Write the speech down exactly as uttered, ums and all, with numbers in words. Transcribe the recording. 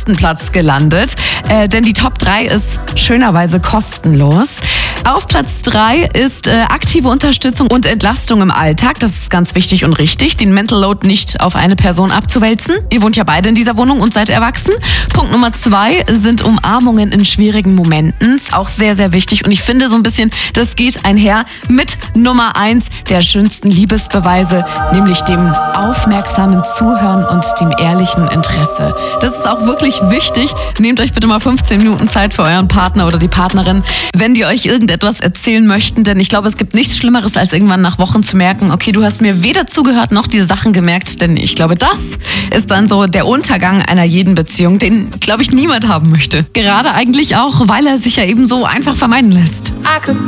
ersten Platz gelandet, äh, denn die Top drei ist schönerweise kostenlos. Auf Platz drei ist äh, aktive Unterstützung und Entlastung im Alltag. Das ist ganz wichtig und richtig, den Mental Load nicht auf eine Person abzuwälzen. Ihr wohnt ja beide in dieser Wohnung und seid erwachsen. Punkt Nummer zwei sind Umarmungen in schwierigen Momenten. Ist auch sehr, sehr wichtig. Und ich finde so ein bisschen, das geht einher mit Nummer eins der schönsten Liebesbeweise, nämlich dem aufmerksamen Zuhören und dem ehrlichen Interesse. Das ist auch wirklich wichtig. Nehmt euch bitte mal fünfzehn Minuten Zeit für euren Partner oder die Partnerin, wenn die euch irgendetwas erzählen möchten. Denn ich glaube, es gibt nichts Schlimmeres, als irgendwann nach Wochen zu merken, okay, du hast mir weder zugehört noch die Sachen gemerkt. Denn ich glaube, das ist dann so der Untergang einer jeden Beziehung, den, glaube ich, niemand haben möchte. Gerade eigentlich auch, weil er sich ja eben so einfach vermeiden lässt. I could